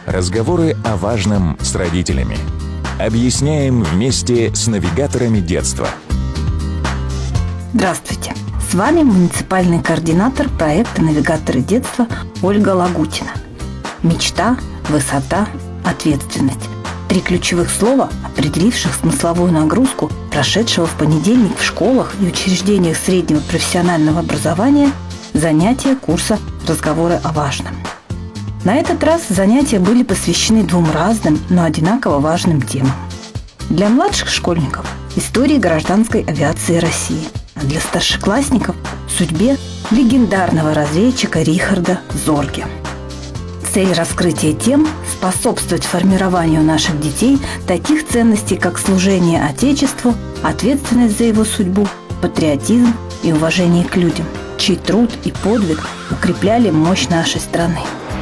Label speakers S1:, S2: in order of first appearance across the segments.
S1: Разговоры о важном с родителями. Объясняем вместе с навигаторами детства.
S2: Здравствуйте! С вами муниципальный координатор проекта «Навигаторы детства» Ольга Лагутина. Мечта, высота, ответственность. 3 ключевых слова, определивших смысловую нагрузку прошедшего в понедельник в школах и учреждениях среднего профессионального образования занятия курса «Разговоры о важном». На этот раз занятия были посвящены 2 разным, но одинаково важным темам. Для младших школьников – истории гражданской авиации России, а для старшеклассников – судьбе легендарного разведчика Рихарда Зорге. Цель раскрытия тем – способствовать формированию наших детей таких ценностей, как служение Отечеству, ответственность за его судьбу, патриотизм и уважение к людям, чей труд и подвиг укрепляли мощь нашей страны.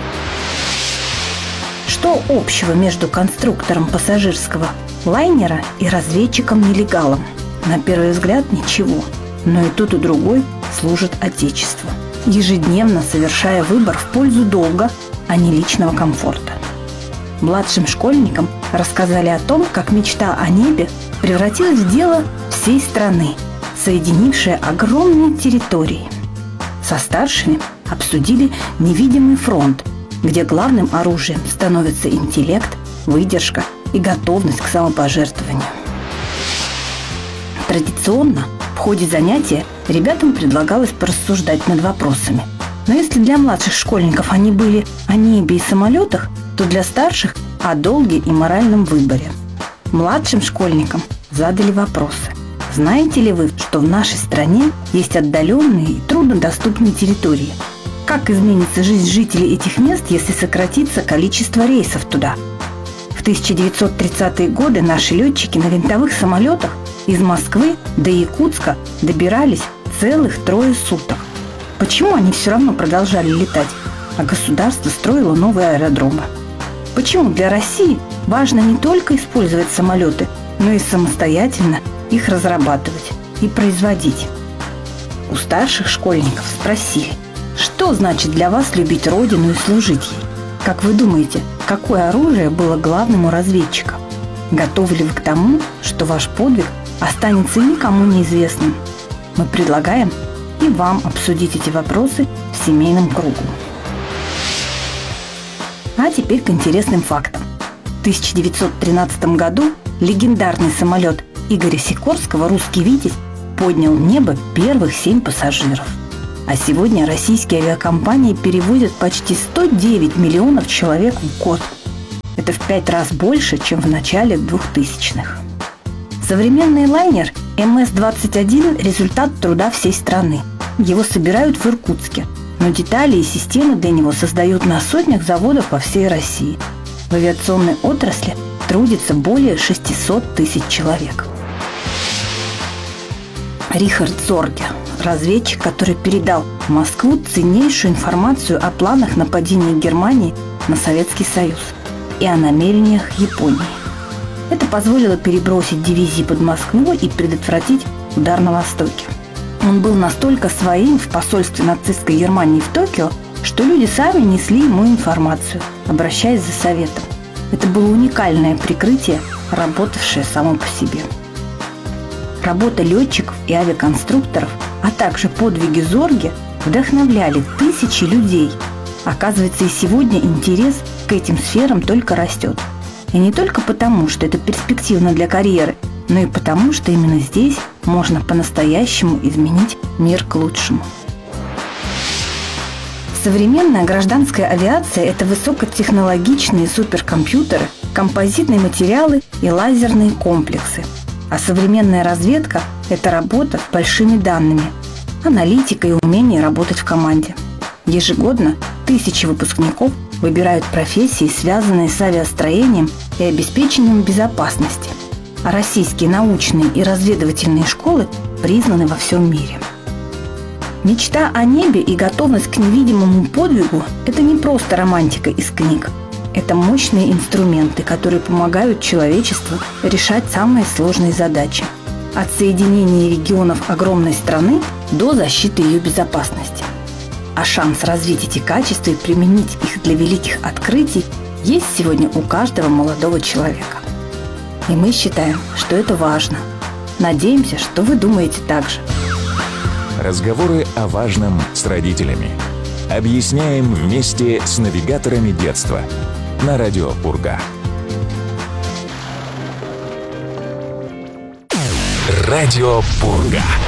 S2: Что общего между конструктором пассажирского лайнера и разведчиком-нелегалом? На первый взгляд ничего, но и тот, и другой служат Отечеству, ежедневно совершая выбор в пользу долга, а не личного комфорта. Младшим школьникам рассказали о том, как мечта о небе превратилась в дело всей страны, соединившее огромные территории. Со старшими обсудили невидимый фронт, где главным оружием становится интеллект, выдержка и готовность к самопожертвованию. Традиционно в ходе занятия ребятам предлагалось порассуждать над вопросами. Но если для младших школьников они были о небе и самолетах, то для старших – о долге и моральном выборе. Младшим школьникам задали вопросы. Знаете ли вы, что в нашей стране есть отдаленные и труднодоступные территории? Как изменится жизнь жителей этих мест, если сократится количество рейсов туда? В 1930-е годы наши летчики на винтовых самолетах из Москвы до Якутска добирались целых 3 суток. Почему они все равно продолжали летать, а государство строило новые аэродромы? Почему для России важно не только использовать самолеты, но и самостоятельно их разрабатывать и производить? У старших школьников спросили: что значит для вас любить Родину и служить ей? Как вы думаете, какое оружие было главным у разведчика? Готовы ли вы к тому, что ваш подвиг останется никому неизвестным? Мы предлагаем и вам обсудить эти вопросы в семейном кругу. А теперь к интересным фактам. В 1913 году легендарный самолет Игоря Сикорского «Русский Витязь» поднял в небо первых 7 пассажиров. А сегодня российские авиакомпании перевозят почти 109 миллионов человек в год. Это в 5 раз больше, чем в начале 2000-х. Современный лайнер МС-21 – результат труда всей страны. Его собирают в Иркутске, но детали и системы для него создают на сотнях заводов по всей России. В авиационной отрасли трудится более 600 тысяч человек. Рихард Зорге – разведчик, который передал в Москву ценнейшую информацию о планах нападения Германии на Советский Союз и о намерениях Японии. Это позволило перебросить дивизии под Москву и предотвратить удар на Востоке. Он был настолько своим в посольстве нацистской Германии в Токио, что люди сами несли ему информацию, обращаясь за советом. Это было уникальное прикрытие, работавшее само по себе. Работа летчиков и авиаконструкторов, а также подвиги Зорге вдохновляли тысячи людей. Оказывается, и сегодня интерес к этим сферам только растет. И не только потому, что это перспективно для карьеры, но и потому, что именно здесь можно по-настоящему изменить мир к лучшему. Современная гражданская авиация – это высокотехнологичные суперкомпьютеры, композитные материалы и лазерные комплексы. А современная разведка – это работа с большими данными, аналитика и умение работать в команде. Ежегодно тысячи выпускников выбирают профессии, связанные с авиастроением и обеспечением безопасности. А российские научные и разведывательные школы признаны во всем мире. Мечта о небе и готовность к невидимому подвигу – это не просто романтика из книг. Это мощные инструменты, которые помогают человечеству решать самые сложные задачи. От соединения регионов огромной страны до защиты ее безопасности. А шанс развить эти качества и применить их для великих открытий есть сегодня у каждого молодого человека. И мы считаем, что это важно. Надеемся, что вы думаете так же.
S1: Разговоры о важном с родителями. Объясняем вместе с навигаторами детства на радио Пурга. Радио Пурга.